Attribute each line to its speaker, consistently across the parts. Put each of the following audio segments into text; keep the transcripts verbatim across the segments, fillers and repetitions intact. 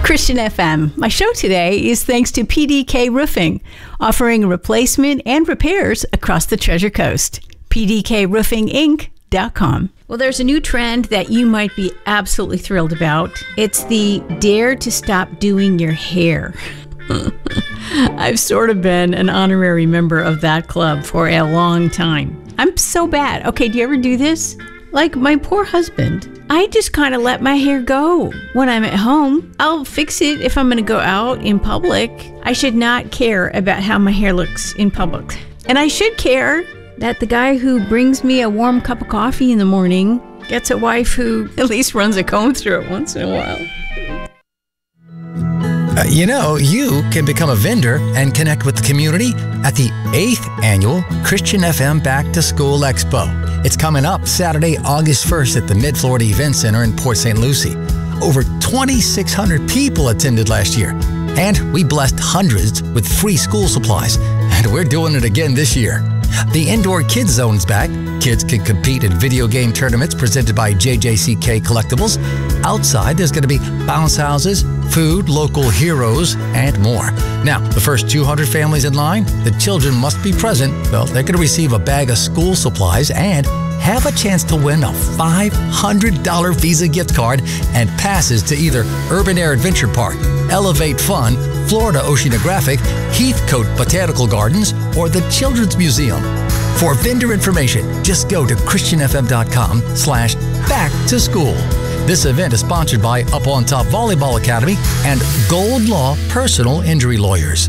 Speaker 1: Christian F M. My show today is thanks to P D K Roofing, offering replacement and repairs across the Treasure Coast. P D K roofing inc dot com. Well, there's a new trend that you might be absolutely thrilled about. It's the Dare to Stop Doing Your Hair. I've sort of been an honorary member of that club for a long time. I'm so bad. Okay, do you ever do this? Like my poor husband. I just kind of let my hair go when I'm at home. I'll fix it if I'm going to go out in public. I should not care about how my hair looks in public. And I should care that the guy who brings me a warm cup of coffee in the morning gets a wife who at least runs a comb through it once in a while.
Speaker 2: Uh, you know, you can become a vendor and connect with the community at the eighth Annual Christian F M Back to School Expo. It's coming up Saturday, August first at the Mid-Florida Event Center in Port Saint Lucie. Over twenty-six hundred people attended last year, and we blessed hundreds with free school supplies, and we're doing it again this year. The Indoor Kids Zone's back. Kids can compete in video game tournaments presented by J J C K Collectibles. Outside, there's going to be bounce houses, food, local heroes, and more. Now, the first two hundred families in line, the children must be present. Well, they're going to receive a bag of school supplies and have a chance to win a five hundred dollars Visa gift card and passes to either Urban Air Adventure Park, Elevate Fun, Florida Oceanographic, Heathcote Botanical Gardens, or the Children's Museum. For vendor information, just go to christianfm.com slash back to school. This event is sponsored by Up on Top Volleyball Academy and Gold Law Personal Injury Lawyers.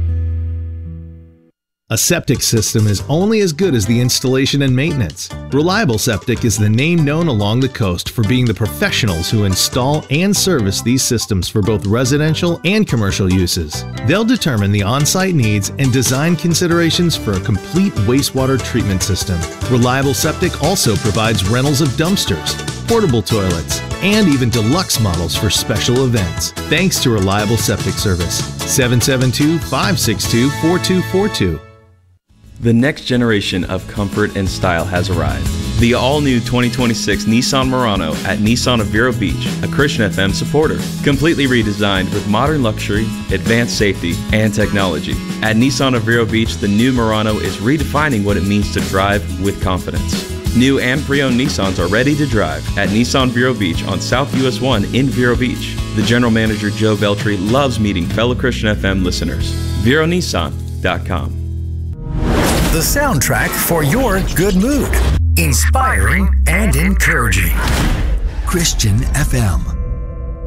Speaker 3: A septic system is only as good as the installation and maintenance. Reliable Septic is the name known along the coast for being the professionals who install and service these systems for both residential and commercial uses. They'll determine the on-site needs and design considerations for a complete wastewater treatment system. Reliable Septic also provides rentals of dumpsters, portable toilets, and even deluxe models for special events. Thanks to Reliable Septic Service. seven seven two, five six two, four two four two.
Speaker 4: The next generation of comfort and style has arrived. The all-new twenty twenty-six Nissan Murano at Nissan of Vero Beach, a Christian F M supporter. Completely redesigned with modern luxury, advanced safety, and technology. At Nissan of Vero Beach, the new Murano is redefining what it means to drive with confidence. New and pre-owned Nissans are ready to drive at Nissan Vero Beach on South U S one in Vero Beach. The general manager, Joe Beltry, loves meeting fellow Christian F M listeners. Vero Nissan dot com.
Speaker 2: The soundtrack for your good mood. Inspiring and encouraging. Christian F M.